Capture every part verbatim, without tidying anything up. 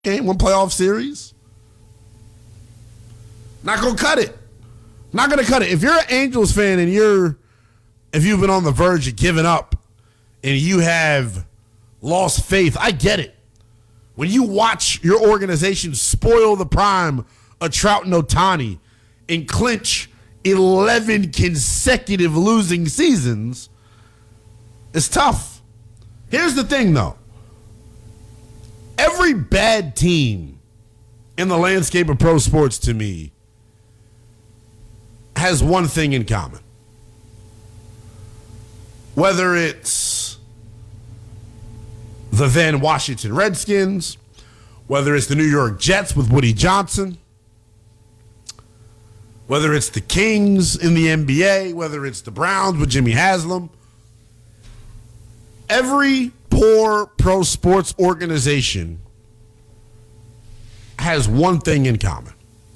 game, one playoff series. Not gonna cut it. Not gonna cut it. If you're an Angels fan and you're, if you've been on the verge of giving up and you have lost faith, I get it. When you watch your organization spoil the prime of Trout and Ohtani and clinch eleven consecutive losing seasons, it's tough. Here's the thing, though. Every bad team in the landscape of pro sports, to me, has one thing in common. Whether it's the then Washington Redskins, whether it's the New York Jets with Woody Johnson, whether it's the Kings in the N B A, whether it's the Browns with Jimmy Haslam, every poor pro sports organization has one thing in common: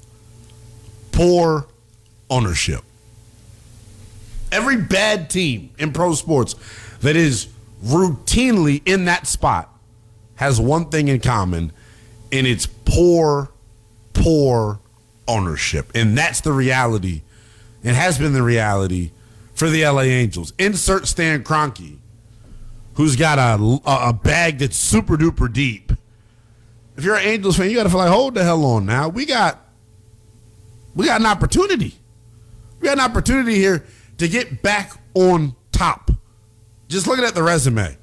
poor ownership. Every bad team in pro sports that is routinely in that spot has one thing in common, and it's poor, poor ownership. And that's the reality, and has been the reality for the L A Angels. Insert Stan Kroenke, who's got a, a bag that's super duper deep. If you're an Angels fan, you got to feel like, hold the hell on now. We got, we got an opportunity. We got an opportunity here to get back on top. Just looking at the resume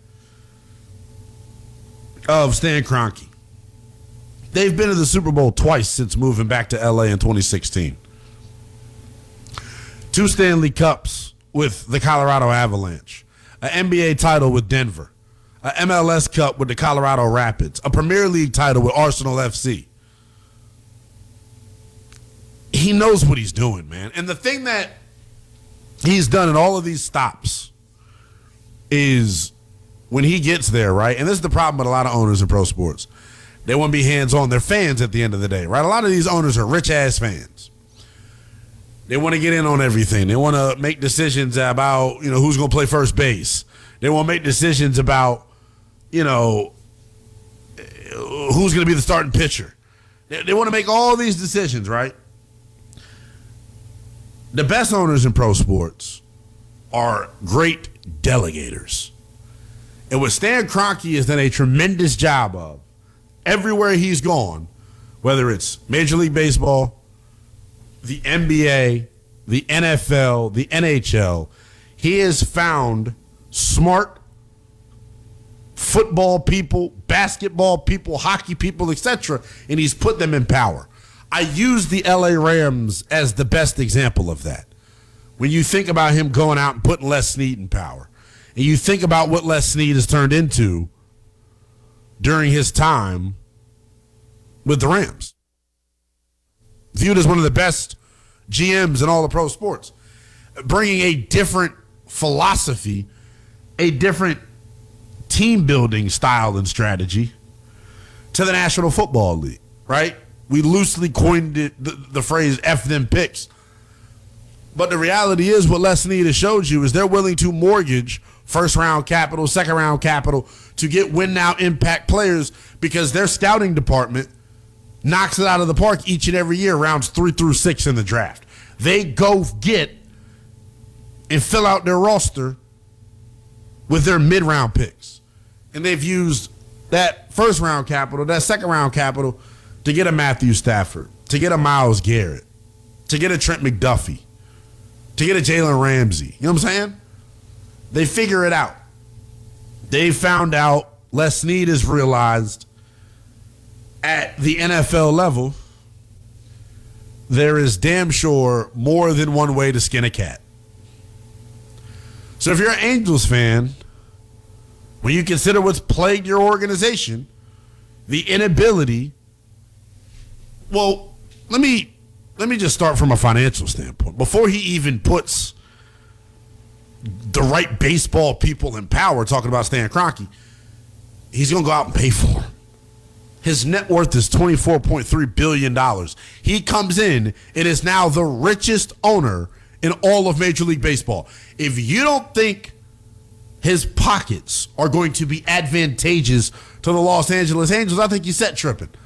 of Stan Kroenke. They've been to the Super Bowl twice since moving back to L A in twenty sixteen. Two Stanley Cups with the Colorado Avalanche. An N B A title with Denver. An M L S Cup with the Colorado Rapids. A Premier League title with Arsenal F C. He knows what he's doing, man. And the thing that he's done in all of these stops is when he gets there, right? And this is the problem with a lot of owners in pro sports. They want to be hands-on. They're fans at the end of the day, right? A lot of these owners are rich-ass fans. They want to get in on everything. They want to make decisions about, you know, who's going to play first base. They want to make decisions about, you know, who's going to be the starting pitcher. They, they want to make all these decisions, right? The best owners in pro sports are great delegators. And what Stan Kroenke has done a tremendous job of everywhere he's gone, whether it's Major League Baseball, the N B A, the N F L, the N H L, he has found smart football people, basketball people, hockey people, et cetera, and he's put them in power. I use the L A Rams as the best example of that. When you think about him going out and putting Les Snead in power, and you think about what Les Snead has turned into during his time with the Rams. Viewed as one of the best G Ms in all of pro sports. Bringing a different philosophy, a different team building style and strategy to the National Football League, right? We loosely coined it, the, the phrase F them picks. But the reality is what Les Snead has showed you is they're willing to mortgage first round capital, second round capital to get win now impact players because their scouting department knocks it out of the park each and every year, rounds three through six in the draft. They go get and fill out their roster with their mid-round picks. And they've used that first round capital, that second round capital to get a Matthew Stafford, to get a Myles Garrett, to get a Trent McDuffie, to get a Jalen Ramsey. You know what I'm saying? They figure it out. They found out, Les Snead has realized at the N F L level, there is damn sure more than one way to skin a cat. So if you're an Angels fan, when you consider what's plagued your organization, the inability, well, let me let me just start from a financial standpoint. Before he even puts the right baseball people in power, talking about Stan Kroenke, he's going to go out and pay for them. His net worth is twenty-four point three billion dollars. He comes in and is now the richest owner in all of Major League Baseball. If you don't think his pockets are going to be advantageous to the Los Angeles Angels, I think you set tripping.